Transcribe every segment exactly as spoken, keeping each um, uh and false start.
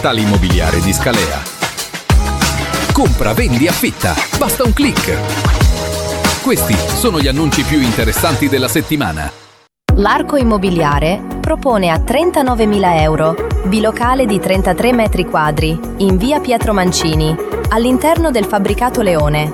Portale immobiliare di Scalea. Compra, vendi, affitta. Basta un click. Questi sono gli annunci più interessanti della settimana. L'Arco Immobiliare propone a trentanovemila euro bilocale di trentatré metri quadri in via Pietro Mancini, all'interno del fabbricato Leone.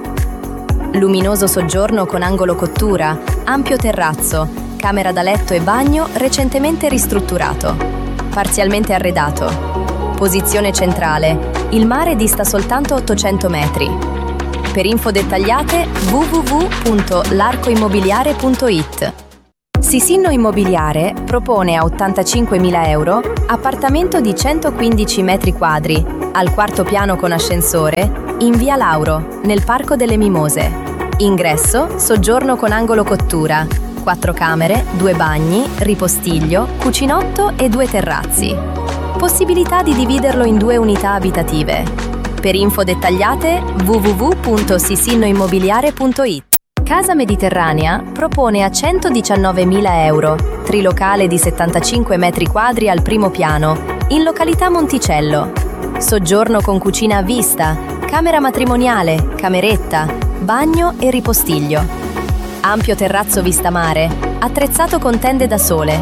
Luminoso soggiorno con angolo cottura, ampio terrazzo, camera da letto e bagno recentemente ristrutturato. Parzialmente arredato. Posizione centrale. Il mare dista soltanto ottocento metri. Per info dettagliate w w w punto larcoimmobiliare punto it. Sisinno Immobiliare propone a ottantacinquemila euro appartamento di centoquindici metri quadri, al quarto piano con ascensore, in via Lauro, nel Parco delle Mimose. Ingresso, soggiorno con angolo cottura, quattro camere, due bagni, ripostiglio, cucinotto e due terrazzi. Possibilità di dividerlo in due unità abitative. Per info dettagliate w w w punto sisinnoimmobiliare punto it. Casa Mediterranea propone a centodiciannovemila euro trilocale di settantacinque metri quadri al primo piano, in località Monticello. Soggiorno con cucina a vista, camera matrimoniale, cameretta, bagno e ripostiglio. Ampio terrazzo vista mare, attrezzato con tende da sole.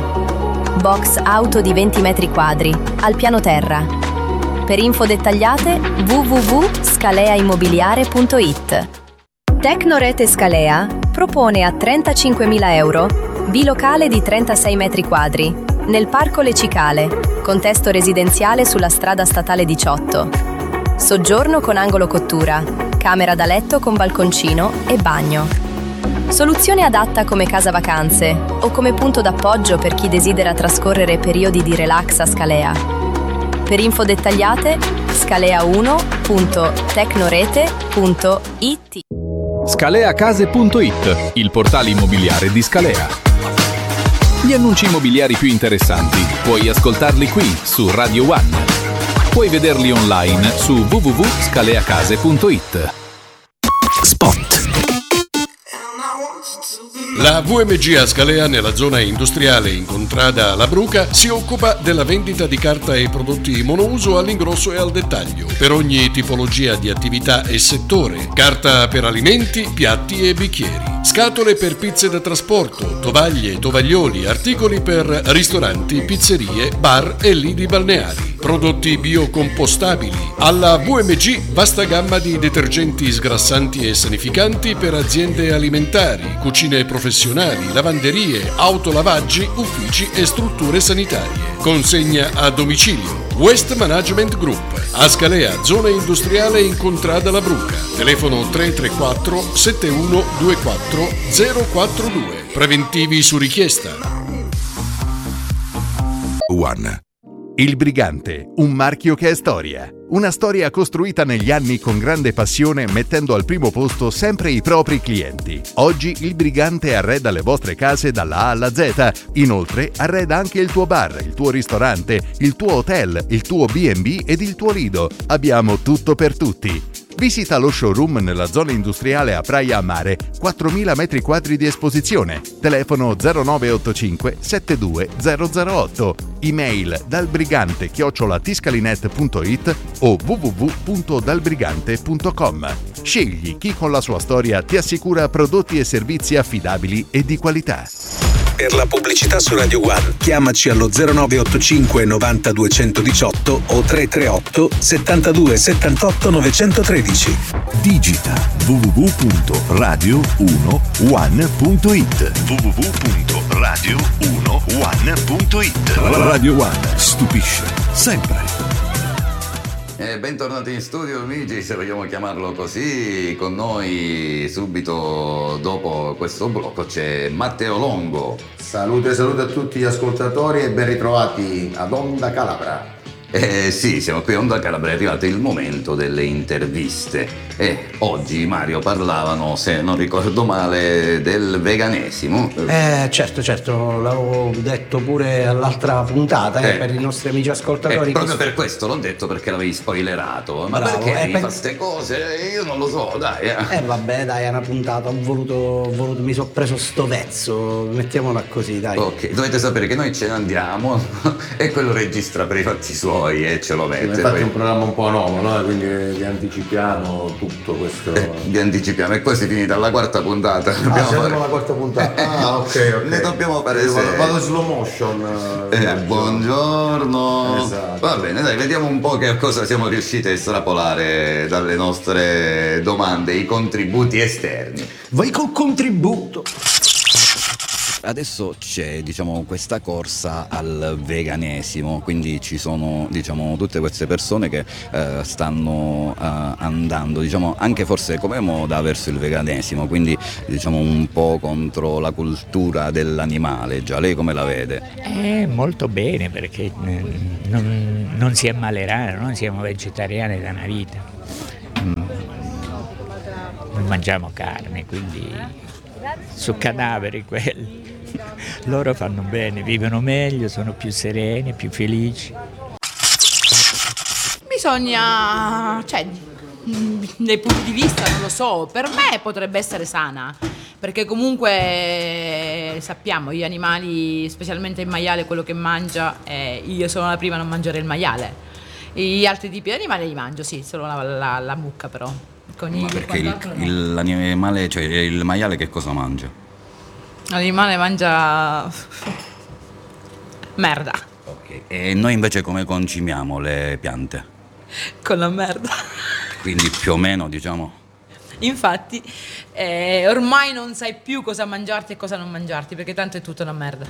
Box auto di venti metri quadri, al piano terra. Per info dettagliate w w w punto scaleaimmobiliare punto it. Tecnorete Scalea propone a trentacinquemila euro bilocale di trentasei metri quadri nel Parco Le Cicale, contesto residenziale sulla strada statale diciotto. Soggiorno con angolo cottura, camera da letto con balconcino e bagno. Soluzione adatta come casa vacanze o come punto d'appoggio per chi desidera trascorrere periodi di relax a Scalea. Per info dettagliate scalea uno punto tecnorete punto it. Scaleacase punto it, il portale immobiliare di Scalea. Gli annunci immobiliari più interessanti puoi ascoltarli qui su Radio One. Puoi vederli online su w w w punto scaleacase punto it. Spot. La V M G a Scalea, nella zona industriale in contrada La Bruca, si occupa della vendita di carta e prodotti monouso all'ingrosso e al dettaglio, per ogni tipologia di attività e settore: carta per alimenti, piatti e bicchieri, scatole per pizze da trasporto, tovaglie, tovaglioli, articoli per ristoranti, pizzerie, bar e lidi balneari, prodotti biocompostabili. Alla V M G vasta gamma di detergenti sgrassanti e sanificanti per aziende alimentari, cucine professionali, lavanderie, autolavaggi, uffici e strutture sanitarie. Consegna a domicilio. Waste Management Group, a Scalea, zona industriale in contrada La Bruca. Telefono tre tre quattro sette uno due quattro zero quattro due. Preventivi su richiesta. One. Il Brigante, un marchio che è storia. Una storia costruita negli anni con grande passione, mettendo al primo posto sempre i propri clienti. Oggi il Brigante arreda le vostre case dalla A alla Z. Inoltre arreda anche il tuo bar, il tuo ristorante, il tuo hotel, il tuo B and B ed il tuo lido. Abbiamo tutto per tutti. Visita lo showroom nella zona industriale a Praia a Mare, quattromila metri quadri di esposizione. Telefono zero nove otto cinque sette due zero zero otto. Email dalbrigante chiocciola tiscalinet punto it o w w w punto dalbrigante punto com. Scegli chi con la sua storia ti assicura prodotti e servizi affidabili e di qualità. Per la pubblicità su Radio One chiamaci allo zero nove otto cinque novanta duecentodiciotto o tre tre otto settantadue settantotto novecentotredici. Digita w w w punto radio uno one punto it w w w punto radio uno one punto it. Radio One stupisce sempre. Eh, bentornati in studio amici, se vogliamo chiamarlo così. Con noi subito dopo questo blocco c'è Matteo Longo. Salute, salute a tutti gli ascoltatori e ben ritrovati ad Onda Calabra. Eh sì, siamo qui a Onda Calabra, è arrivato il momento delle interviste e oggi, Mario, parlavano, se non ricordo male, del veganesimo. Eh certo, certo, l'avevo detto pure all'altra puntata, eh, eh, per i nostri amici ascoltatori. Eh, proprio per questo l'ho detto, perché l'avevi spoilerato. Ma bravo, perché eh, mi per... fa queste cose? Io non lo so, dai. Eh, eh vabbè, dai, è una puntata, ho voluto, ho voluto mi sono preso sto vezzo, mettiamola così, dai. Ok, dovete sapere che noi ce ne andiamo e quello registra per i fatti suoi. poi e ce lo mette. Infatti poi... è un programma un po' anomalo, no? Quindi vi anticipiamo tutto questo. Eh, vi anticipiamo, e quasi finita la quarta puntata. Ah, Dobbiamo siamo fare... alla quarta puntata. Ah, ok, ok. Ne dobbiamo fare vado, sei. vado slow motion. Eh, buongiorno. Esatto. Va bene, dai, vediamo un po' che cosa siamo riusciti a estrapolare dalle nostre domande, i contributi esterni. Vai col contributo. Adesso c'è, diciamo, questa corsa al veganesimo, quindi ci sono, diciamo, tutte queste persone che eh, stanno eh, andando, diciamo, anche forse come moda verso il veganesimo, quindi diciamo un po' contro la cultura dell'animale. Già lei come la vede? Eh, molto bene, perché non, non si ammaleranno, noi siamo vegetariani da una vita, mm. non mangiamo carne, quindi su cadaveri quelli. Loro fanno bene, vivono meglio, sono più sereni, più felici. Bisogna, cioè, dai punti di vista non lo so, per me potrebbe essere sana, perché comunque sappiamo gli animali, specialmente il maiale, quello che mangia, eh, io sono la prima a non mangiare il maiale. Gli altri tipi di animali li mangio, sì, solo la, la, la mucca però. Conigli, Ma perché il, il, l'animale, cioè il maiale che cosa mangia? L'animale mangia merda. Okay. E noi invece come concimiamo le piante? Con la merda. Quindi più o meno, diciamo. Infatti eh, ormai non sai più cosa mangiarti e cosa non mangiarti, perché tanto è tutta una merda.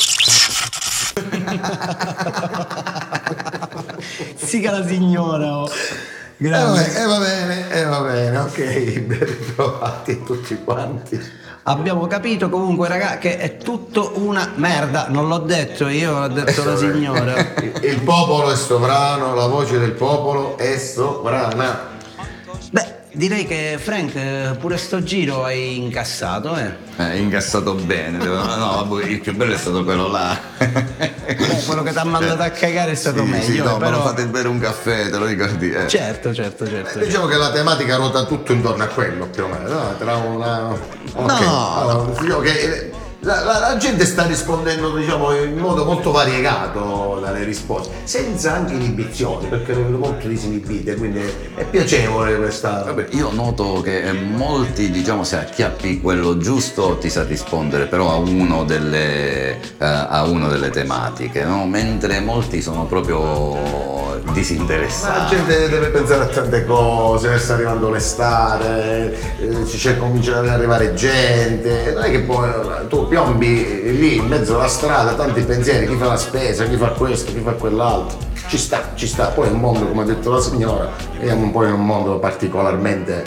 Siga la signora. Oh. Grazie. E eh, va bene, e eh, va bene, ok, ben ritrovati tutti quanti. Abbiamo capito comunque, ragazzi, che è tutto una merda. Non l'ho detto io, l'ha detto la signora. Il, il popolo è sovrano, la voce del popolo è sovrana. Beh, direi che Frank, pure sto giro hai incassato, eh? Eh, incassato bene, no, il più bello è stato quello là. Beh, quello che ti ha mandato a cagare è stato sì, meglio. Sì, no, però... ma lo fate bere un caffè, te lo ricordi? Eh. Certo, certo, certo. Eh, diciamo che la tematica ruota tutto intorno a quello, più o meno, no? Tra una... Okay. No! Allora, diciamo che la, la, la gente sta rispondendo, diciamo, in modo molto variegato dalle risposte, senza anche inibizioni, perché sono molto disinibite, quindi è piacevole questa... Vabbè, io noto che molti, diciamo, se acchiappi quello giusto ti sa rispondere però a uno delle, uh, a uno delle tematiche, no? Mentre molti sono proprio disinteressati. La gente deve pensare a tante cose, sta arrivando l'estate, eh, c'è, comincia ad arrivare gente, non è che poi tu piombi lì in mezzo alla strada, tanti pensieri, chi fa la spesa, chi fa questo, chi fa quell'altro, ci sta, ci sta, poi è un mondo, come ha detto la signora, siamo un po' in un mondo particolarmente...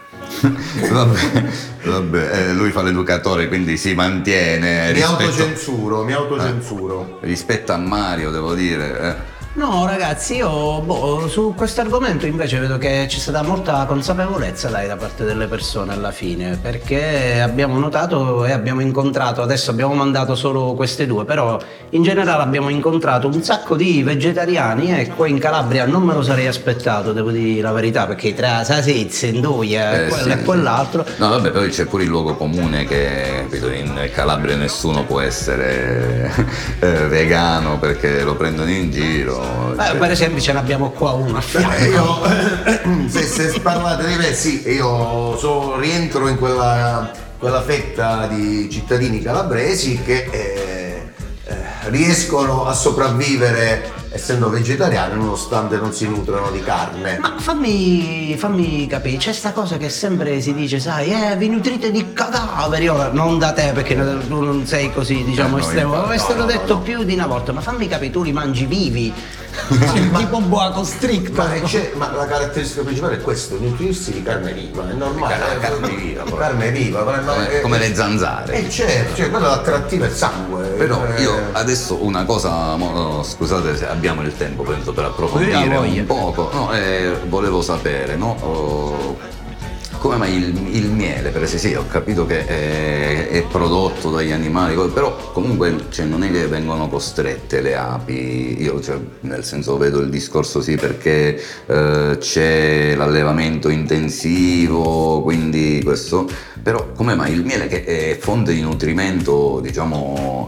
vabbè, vabbè eh, lui fa l'educatore, quindi si mantiene. Mi rispetto... autocensuro, mi autocensuro. Eh, rispetto a Mario, devo dire, eh. No ragazzi, io boh, su questo argomento invece vedo che c'è stata molta consapevolezza, dai, da parte delle persone alla fine, perché abbiamo notato e abbiamo incontrato, adesso abbiamo mandato solo queste due, però in generale abbiamo incontrato un sacco di vegetariani e qua in Calabria non me lo sarei aspettato, devo dire la verità, perché tra salsicce, induia, eh, quello sì. e quell'altro. No vabbè, poi c'è pure il luogo comune che, capito, in Calabria nessuno può essere eh, vegano perché lo prendono in giro. Eh, per esempio ce n'abbiamo qua uno a fianco. Eh, io, se, se parlate di me, sì, io so, rientro in quella, quella fetta di cittadini calabresi che eh, eh, riescono a sopravvivere essendo vegetariani nonostante non si nutrono di carne. Ma fammi, fammi capire, c'è sta cosa che sempre si dice, sai, eh, vi nutrite di cadaveri, ora non da te perché tu non sei così, diciamo, eh, estremo, no, è stato no, detto no. più di una volta, ma fammi capire, tu li mangi vivi, ma, tipo boa constrictor. Ma, ma la caratteristica principale è questo, nutrirsi di carne viva, è normale. Carne, carne viva, carne viva, come, è, come le zanzare. Eh certo, cioè quello attrattivo è il sangue. Però eh, io adesso una cosa, mo, scusate se abbiamo il tempo penso per approfondire un poco, no, eh, volevo sapere, no? Oh, come mai il, il miele, per esempio, sì, ho capito che è, è prodotto dagli animali, però comunque cioè, non è che vengono costrette le api, io cioè, nel senso vedo il discorso sì perché eh, c'è l'allevamento intensivo, quindi questo, Però come mai il miele, che è fonte di nutrimento, diciamo,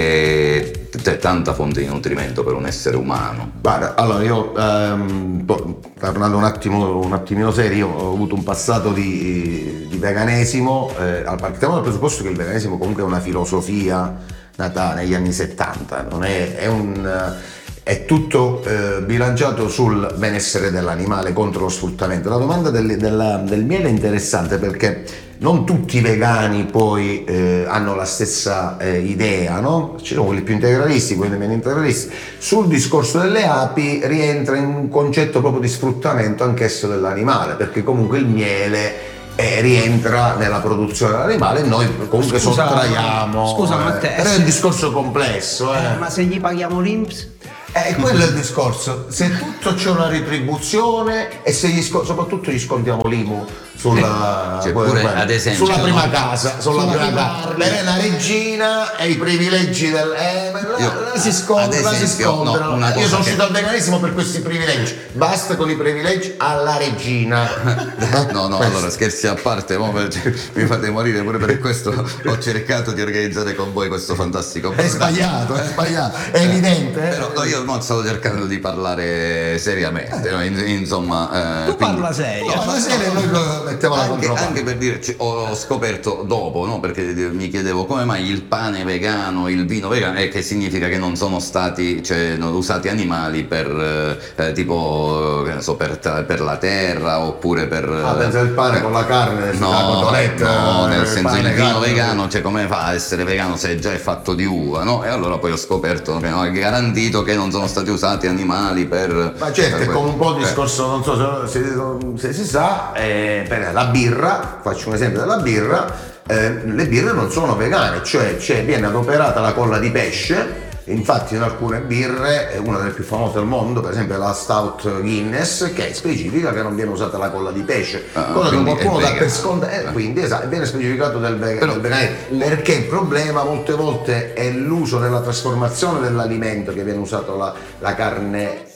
anche c'è tanta fonte di nutrimento per un essere umano? Guarda, allora io ehm, tornando un attimo un attimino serio, io ho avuto un passato di, di veganesimo, eh, partiamo dal presupposto che il veganesimo comunque è una filosofia nata negli anni settanta, non è, è un è tutto eh, bilanciato sul benessere dell'animale contro lo sfruttamento. La domanda del, del, del miele è interessante perché non tutti i vegani poi eh, hanno la stessa eh, idea, no? Ci sono quelli più integralisti, quelli meno integralisti. Sul discorso delle api rientra in un concetto proprio di sfruttamento anch'esso dell'animale, perché comunque il miele Eh, rientra nella produzione dell'animale e noi comunque Scusa, sottraiamo. Scusa, ma te, eh, però è un discorso complesso. Eh. Eh, ma se gli paghiamo l'I N P S? Eh, quello è il discorso. Se tutto c'è una retribuzione e se gli sco- soprattutto gli scontiamo l'I M U sulla, Cioè, pure, quella- ad esempio, sulla prima no? casa, sulla, Sulla prima prima casa. Beh, la regina e i privilegi del. Eh, ma là, Io, là si scontra, ad là si esempio, scontrano. no, una Io cosa sono che- uscito dal veganesimo per questi privilegi. Basta con i privilegi alla regina. No, no, allora scherzi a parte, mo, cioè, mi fate morire pure per questo. Ho cercato di organizzare con voi questo fantastico È sbagliato, è sbagliato, è evidente. eh. Però no, io mo stavo cercando di parlare seriamente, no? In- insomma. eh, Tu quindi- parla serio. No, la serie noi lo mettiamo la Anche, controparte. anche per dire, cioè, ho scoperto dopo, no? Perché mi chiedevo come mai il pane vegano, il vino vegano, e che significa che non sono stati, cioè, non usati animali per eh, tipo, che ne so, per, per la terra oppure per. Ah, pensa il pane con la carne, No, la cotoletta, no, nel il senso il pane vino carne. vegano, cioè come fa a essere vegano se già è fatto di uva, no? E allora poi ho scoperto che no, è garantito che non sono stati usati animali per. Ma certo, per è come un po' il eh. discorso, non so se, se- se si sa, eh, per la birra, faccio un esempio della birra, eh, le birre non sono vegane, cioè, cioè viene adoperata la colla di pesce. Infatti in alcune birre, eh, una delle più famose al mondo, per esempio la Stout Guinness, che specifica che non viene usata la colla di pesce, Ah, cosa che quindi qualcuno è dà per vegano. scontato, eh, quindi esatto, viene specificato del, veg- del veganesimo, perché il problema molte volte è l'uso nella trasformazione dell'alimento, che viene usato la, la carne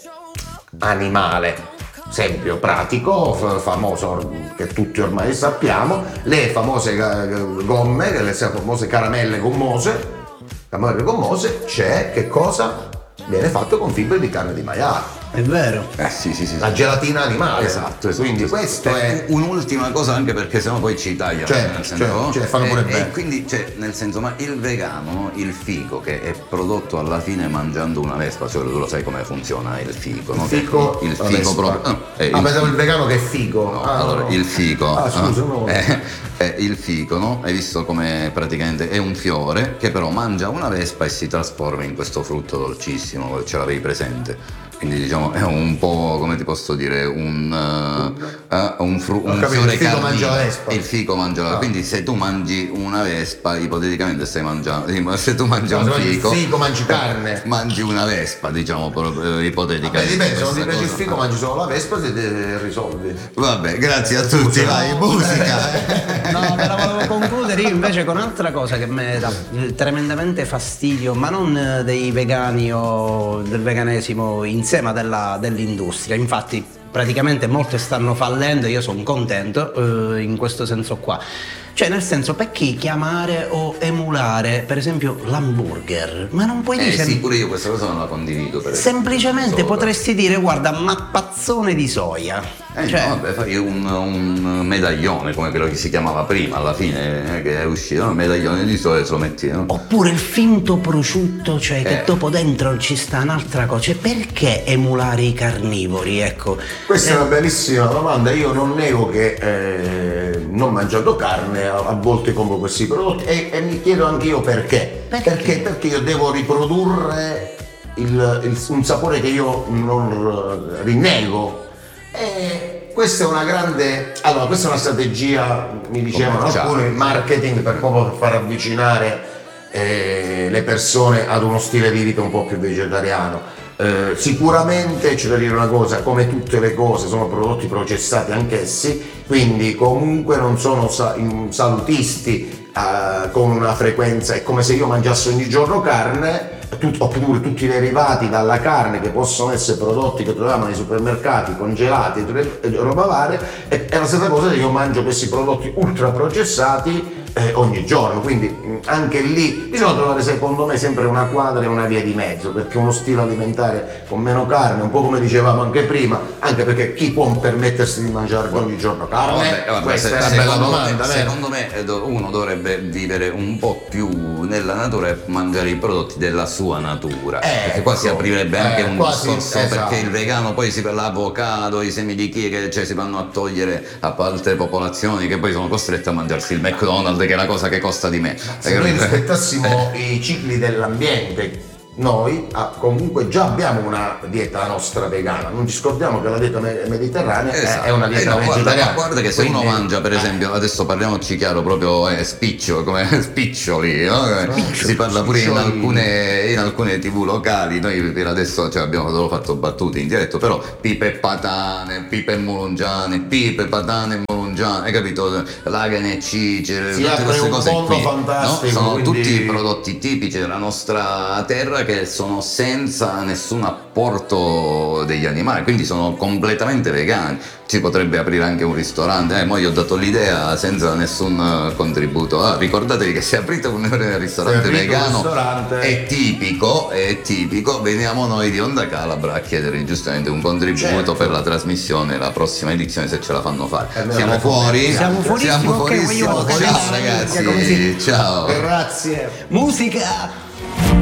animale. Esempio pratico, f- famoso, che tutti ormai sappiamo, le famose ga- gomme, le famose caramelle gommose, caramelle gommose, c'è che cosa? Viene fatto con fibre di carne di maiale. È vero. Eh sì, sì, sì. La gelatina animale. Esatto, esatto. Quindi esatto. questo è. Un'ultima cosa, anche perché sennò poi ci tagliano. Certo, nel senso, certo, cioè, fanno pure e, bene. e quindi, cioè, nel senso, ma il vegano, il fico, che è prodotto alla fine mangiando una vespa, cioè tu lo sai come funziona il fico, no? Il fico, Che- il la fico vespa. proprio. no, è Ah, il- pensavo il vegano che è figo. No, Ah, allora, no. il fico. Ah, scusa, no? no. Eh, eh, il fico, no? Hai visto come praticamente è un fiore che però mangia una vespa e si trasforma in questo frutto dolcissimo, ce l'avevi presente? Quindi diciamo è un po', come ti posso dire, un, uh, uh, un, fru- Ho un capito, fiore il fico cardino. mangia la vespa. Il fico mangia la Ah. Quindi se tu mangi una vespa, ipoteticamente stai mangiando, se tu mangi No, un se mangi il fico, fico, mangi carne. mangi una vespa, diciamo proprio Beh, ipoteticamente. dipende, se non ti questa piace il cosa. fico, mangi solo la vespa e te risolvi. Vabbè, grazie a tutti, vai, musica. No, me la volevo concludere io invece con un'altra cosa che mi dà tremendamente fastidio, ma non eh, dei vegani o del veganesimo in sé, ma della- dell'industria. Infatti, praticamente molte stanno fallendo e io sono contento eh, in questo senso qua. Cioè, nel senso, perché chiamare o emulare, per esempio, l'hamburger? Ma non puoi Eh dire. sì, pure io questa cosa non la condivido. Per esempio. Semplicemente Sopra. potresti dire, guarda, mappazzone di soia. Eh, Cioè, no, vabbè, fai un, un medaglione come quello che si chiamava prima, alla fine, eh, che è uscito, no? Un medaglione di soia e te lo metti, no? Oppure il finto prosciutto, cioè che Eh. dopo dentro ci sta un'altra cosa. Cioè, perché emulare i carnivori? Ecco. Questa Eh, è una bellissima domanda. Io non nego che eh, non mangiando carne a, a volte compro questi prodotti e, e mi chiedo anche io perché. Perché? Perché, perché io devo riprodurre il- il- un sapore che io non eh, rinnego. E questa è una grande. Allora, questa è una strategia, mi dicevano Commerciale. alcuni, marketing per proprio far avvicinare eh, le persone ad uno stile di vita un po' più vegetariano. Eh, sicuramente c'è da dire una cosa, come tutte le cose sono prodotti processati anch'essi, quindi comunque non sono sa- in- salutisti eh, con una frequenza, è come se io mangiassi ogni giorno carne, tut, oppure tutti i derivati dalla carne che possono essere prodotti che troviamo nei supermercati, congelati e roba varia, e, e la stessa cosa se io mangio questi prodotti ultra processati eh, ogni giorno, quindi mh, anche lì bisogna trovare secondo me sempre una quadra e una via di mezzo, perché uno stile alimentare con meno carne, un po' come dicevamo anche prima, anche perché chi può permettersi di mangiare ogni giorno carne? Vabbè, vabbè, questa se, è una bella secondo, domanda. me, secondo me uno dovrebbe vivere un po' più nella natura e mangiare i prodotti della sua natura, ecco, perché qua si aprirebbe anche eh, un quasi, discorso, esatto. perché il vegano poi si per l'avocado, i semi di chia che cioè, si vanno a togliere a altre popolazioni che poi sono costrette a mangiarsi il McDonald's, che è la cosa che costa di me. Se noi rispettassimo i cicli dell'ambiente, noi ah, comunque già abbiamo una dieta nostra vegana, non ci scordiamo che la dieta me- mediterranea esatto. è una dieta eh no, vegetariana. Guarda, guarda che se Quindi, uno mangia, per esempio, adesso parliamoci chiaro, proprio eh, spiccio, come spiccioli, no? Spiccio, Si parla pure in spiccioli. alcune, in alcune tv locali, noi per adesso cioè, abbiamo solo fatto battute in diretto, però pipe e patane, pipe e molungiane, pipe, patane e molungiane, hai capito? Lagane e cicere, Si tutte apre queste un cose mondo qui, fantastico, no? Sono quindi- tutti prodotti tipici della nostra terra che sono senza nessun apporto degli animali, quindi sono completamente vegani. Si potrebbe aprire anche un ristorante, eh, mo io ho dato l'idea senza nessun eh, contributo. Ah, ricordatevi che se aprite un ristorante Se aprite un vegano ristorante- è tipico, è tipico, veniamo noi di Onda Calabra a chiedere giustamente un contributo Certo. per la trasmissione, la prossima edizione se ce la fanno fare. Almeno Siamo le fuori? Siamo fuorissimo, Siamo ok, fuorissimo. voglio- Ciao come ragazzi, si- ciao. Grazie. Musica!